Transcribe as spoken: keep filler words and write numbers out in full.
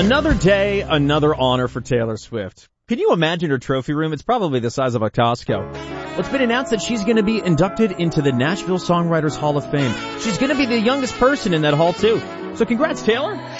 Another day, another honor for Taylor Swift. Can you imagine her trophy room? It's probably the size of a Costco. Well, it's been announced that she's going to be inducted into the Nashville Songwriters Hall of Fame. She's going to be the youngest person in that hall, too. So congrats, Taylor.